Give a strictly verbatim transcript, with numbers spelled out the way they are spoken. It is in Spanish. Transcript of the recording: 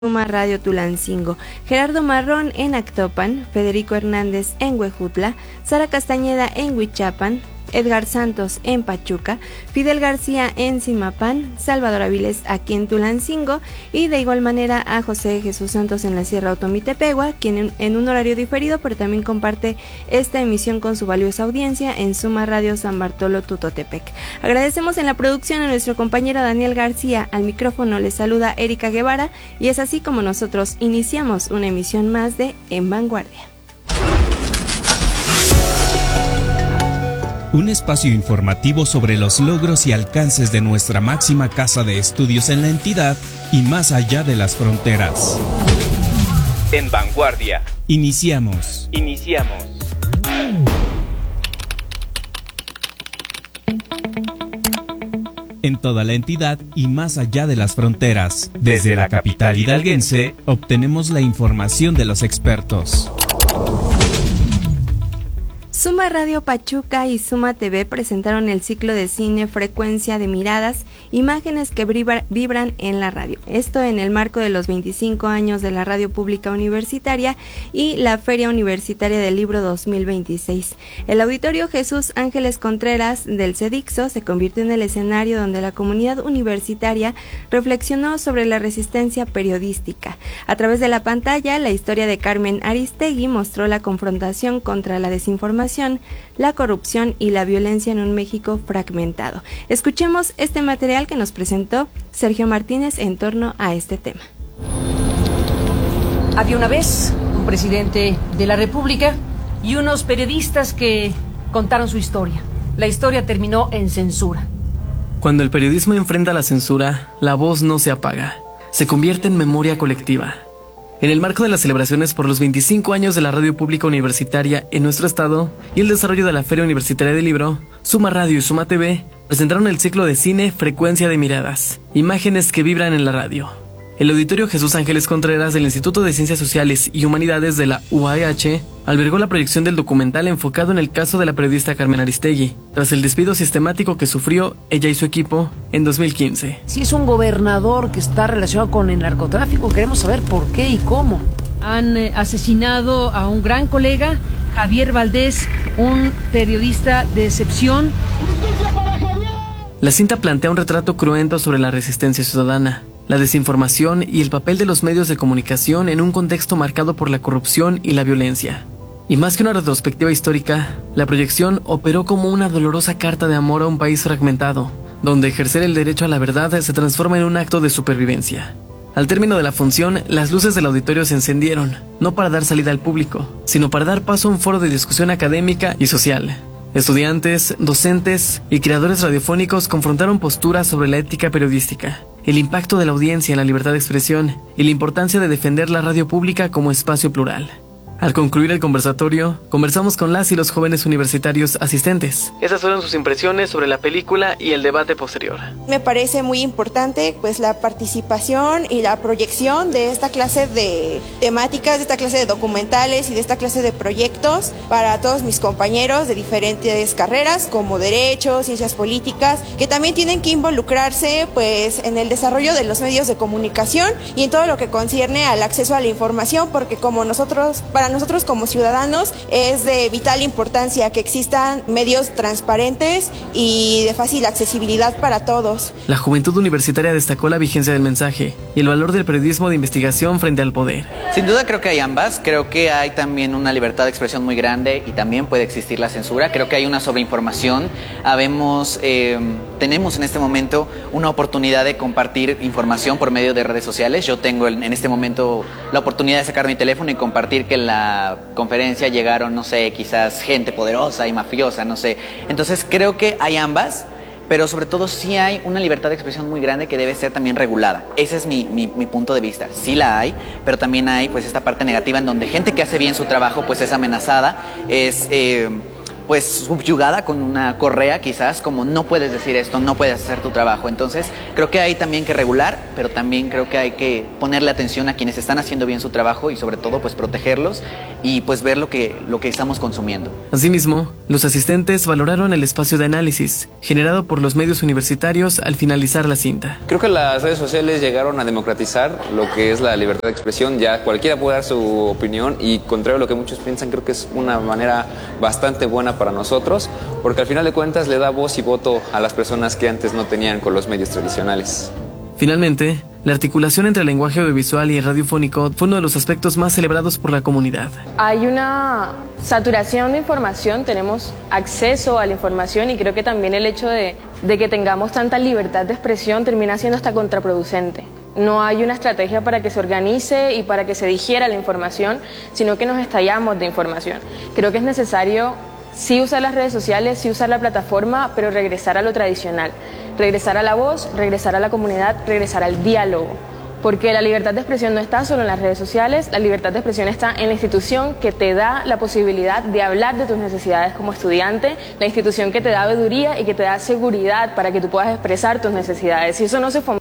Suma Radio Tulancingo, Gerardo Marrón en Actopan, Federico Hernández en Huejutla, Sara Castañeda en Huichapan, Edgar Santos en Pachuca, Fidel García en Zimapán, Salvador Aviles aquí en Tulancingo y de igual manera a José Jesús Santos en la Sierra Otomitepegua, quien en, en un horario diferido pero también comparte esta emisión con su valiosa audiencia en Suma Radio San Bartolo Tutotepec. Agradecemos en la producción a nuestro compañero Daniel García, al micrófono les saluda Erika Guevara y es así como nosotros iniciamos una emisión más de En Vanguardia. Un espacio informativo sobre los logros y alcances de nuestra máxima casa de estudios en la entidad y más allá de las fronteras. En Vanguardia. Iniciamos. Iniciamos. En toda la entidad y más allá de las fronteras. Desde la capital hidalguense, obtenemos la información de los expertos. Suma Radio Pachuca y Suma T V presentaron el ciclo de cine Frecuencia de Miradas, imágenes que vibran en la radio. Esto en el marco de los veinticinco años de la Radio Pública Universitaria y la Feria Universitaria del Libro dos mil veintiséis. El Auditorio Jesús Ángeles Contreras del CEDIXO se convirtió en el escenario donde la comunidad universitaria reflexionó sobre la resistencia periodística. A través de la pantalla, la historia de Carmen Aristegui mostró la confrontación contra la desinformación, la corrupción y la violencia en un México fragmentado. Escuchemos este material que nos presentó Sergio Martínez en torno a este tema. Había una vez un presidente de la República y unos periodistas que contaron su historia. La historia terminó en censura. Cuando el periodismo enfrenta la censura, la voz no se apaga, se convierte en memoria colectiva. En el marco de las celebraciones por los veinticinco años de la Radio Pública Universitaria en nuestro estado y el desarrollo de la Feria Universitaria del Libro, Suma Radio y Suma T V presentaron el ciclo de cine Frecuencia de Miradas, imágenes que vibran en la radio. El Auditorio Jesús Ángeles Contreras del Instituto de Ciencias Sociales y Humanidades de la U A H albergó la proyección del documental enfocado en el caso de la periodista Carmen Aristegui, tras el despido sistemático que sufrió ella y su equipo en dos mil quince. Si es un gobernador que está relacionado con el narcotráfico, queremos saber por qué y cómo. Han eh, asesinado a un gran colega, Javier Valdés, un periodista de excepción. La cinta plantea un retrato cruento sobre la resistencia ciudadana, la desinformación y el papel de los medios de comunicación en un contexto marcado por la corrupción y la violencia. Y más que una retrospectiva histórica, la proyección operó como una dolorosa carta de amor a un país fragmentado, donde ejercer el derecho a la verdad se transforma en un acto de supervivencia. Al término de la función, las luces del auditorio se encendieron, no para dar salida al público, sino para dar paso a un foro de discusión académica y social. Estudiantes, docentes y creadores radiofónicos confrontaron posturas sobre la ética periodística, el impacto de la audiencia en la libertad de expresión y la importancia de defender la radio pública como espacio plural. Al concluir el conversatorio, conversamos con las y los jóvenes universitarios asistentes. Esas fueron sus impresiones sobre la película y el debate posterior. Me parece muy importante pues la participación y la proyección de esta clase de temáticas, de esta clase de documentales y de esta clase de proyectos para todos mis compañeros de diferentes carreras como Derecho, Ciencias Políticas, que también tienen que involucrarse pues en el desarrollo de los medios de comunicación y en todo lo que concierne al acceso a la información, porque como nosotros, para nosotros como ciudadanos es de vital importancia que existan medios transparentes y de fácil accesibilidad para todos. La juventud universitaria destacó la vigencia del mensaje y el valor del periodismo de investigación frente al poder. Sin duda creo que hay ambas, creo que hay también una libertad de expresión muy grande y también puede existir la censura, creo que hay una sobreinformación, habemos, eh, tenemos en este momento una oportunidad de compartir información por medio de redes sociales. Yo tengo en este momento la oportunidad de sacar mi teléfono y compartir que la conferencia llegaron, no sé, quizás gente poderosa y mafiosa, no sé. Entonces creo que hay ambas, pero sobre todo sí hay una libertad de expresión muy grande que debe ser también regulada. Ese es mi, mi, mi punto de vista. Sí la hay, pero también hay pues esta parte negativa en donde gente que hace bien su trabajo pues es amenazada, es... Eh, pues subyugada con una correa quizás, como no puedes decir esto, no puedes hacer tu trabajo. Entonces creo que hay también que regular, pero también creo que hay que ponerle atención a quienes están haciendo bien su trabajo y sobre todo pues protegerlos y pues ver lo que, lo que estamos consumiendo. Asimismo, los asistentes valoraron el espacio de análisis generado por los medios universitarios al finalizar la cinta. Creo que las redes sociales llegaron a democratizar lo que es la libertad de expresión. Ya cualquiera puede dar su opinión y contrario a lo que muchos piensan, creo que es una manera bastante buena para nosotros, porque al final de cuentas le da voz y voto a las personas que antes no tenían con los medios tradicionales. Finalmente, la articulación entre el lenguaje audiovisual y el radiofónico fue uno de los aspectos más celebrados por la comunidad. Hay una saturación de información, tenemos acceso a la información y creo que también el hecho de, de que tengamos tanta libertad de expresión termina siendo hasta contraproducente. No hay una estrategia para que se organice y para que se digiera la información, sino que nos estallamos de información. Creo que es necesario sí usar las redes sociales, sí usar la plataforma, pero regresar a lo tradicional. Regresar a la voz, regresar a la comunidad, regresar al diálogo. Porque la libertad de expresión no está solo en las redes sociales, la libertad de expresión está en la institución que te da la posibilidad de hablar de tus necesidades como estudiante, la institución que te da veeduría y que te da seguridad para que tú puedas expresar tus necesidades. Si eso no se fomenta,